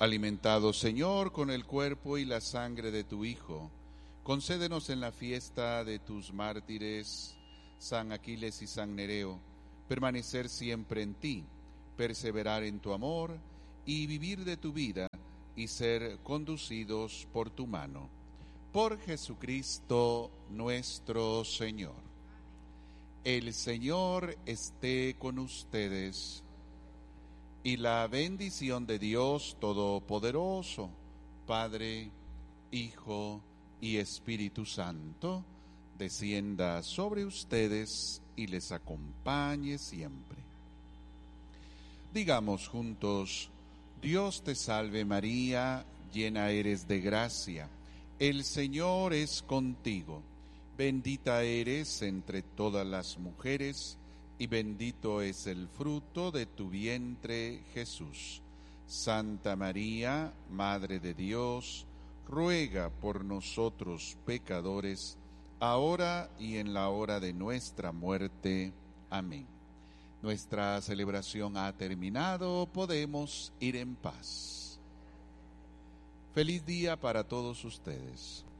Alimentados, Señor, con el cuerpo y la sangre de tu Hijo, concédenos en la fiesta de tus mártires, San Aquiles y San Nereo, permanecer siempre en ti, perseverar en tu amor y vivir de tu vida y ser conducidos por tu mano. Por Jesucristo nuestro Señor. El Señor esté con ustedes. Y la bendición de Dios Todopoderoso, Padre, Hijo y Espíritu Santo, descienda sobre ustedes y les acompañe siempre. Digamos juntos: Dios te salve María, llena eres de gracia, el Señor es contigo, bendita eres entre todas las mujeres, y bendito es el fruto de tu vientre, Jesús. Santa María, Madre de Dios, ruega por nosotros pecadores, ahora y en la hora de nuestra muerte. Amén. Nuestra celebración ha terminado, podemos ir en paz. Feliz día para todos ustedes.